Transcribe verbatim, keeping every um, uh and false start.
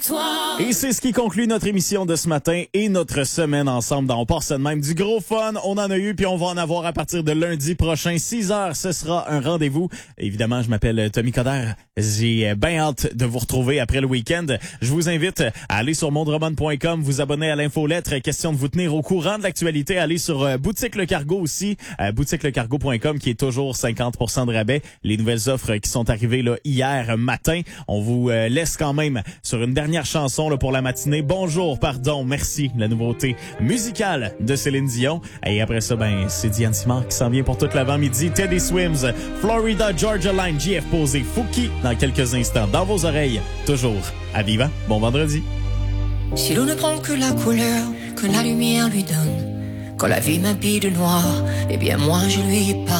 Et c'est ce qui conclut notre émission de ce matin et notre semaine ensemble dans On part ça de même. Du gros fun, on en a eu, puis on va en avoir à partir de lundi prochain, six heures. Ce sera un rendez-vous. Évidemment, je m'appelle Tommy Coderre. J'ai bien hâte de vous retrouver après le week-end. Je vous invite à aller sur mondroman point com, vous abonner à l'infolettre. Question de vous tenir au courant de l'actualité. Allez sur euh, Boutique Le Cargo aussi, euh, boutique le cargo point com, qui est toujours cinquante pour cent de rabais. Les nouvelles offres qui sont arrivées là hier matin. On vous euh, laisse quand même sur une dernière chanson là, pour la matinée. Bonjour, pardon, merci. La nouveauté musicale de Céline Dion. Et après ça, ben, c'est Diane Simard qui s'en vient pour toute l'avant-midi. Teddy Swims, Florida Georgia Line, J F Posé, Fouki dans quelques instants. Dans vos oreilles, toujours à Vivant. Bon vendredi. Si l'on ne prend que la couleur que la lumière lui donne, quand la vie m'habille de noir, eh bien moi je lui pardonne.